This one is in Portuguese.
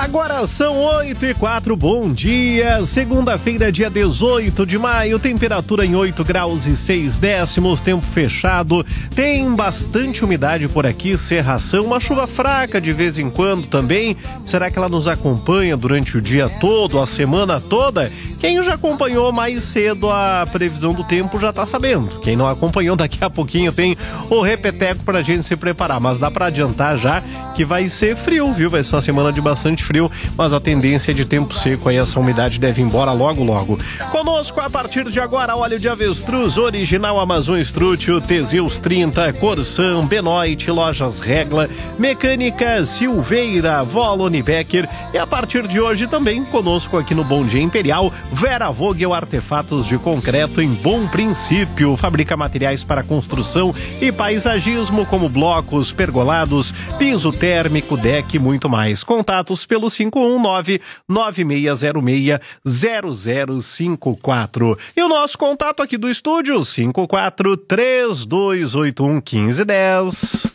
Agora são 8h04, bom dia, segunda-feira, dia 18 de maio, temperatura em 8 graus e 6 décimos, tempo fechado, tem bastante umidade por aqui, cerração, uma chuva fraca de vez em quando também. Será que ela nos acompanha durante o dia todo, a semana toda? Quem já acompanhou mais cedo a previsão do tempo já tá sabendo. Quem não acompanhou, daqui a pouquinho tem o repeteco pra gente se preparar, mas dá pra adiantar já que vai ser frio, viu? Vai ser uma semana de bastante frio, mas a tendência é de tempo seco, aí essa umidade deve ir embora logo logo. Conosco a partir de agora, óleo de avestruz original Amazon Strutio, Teseus 30, Corsan, Benoit, Lojas Regla, Mecânica Silveira, Volone Becker, e a partir de hoje também conosco aqui no Bom Dia Imperial, Vera Vogel Artefatos de Concreto em Bom Princípio, fabrica materiais para construção e paisagismo como blocos, pergolados, piso térmico, deck e muito mais. Contatos pelo 519-9606-0054. E o nosso contato aqui do estúdio, 54-3281-1510.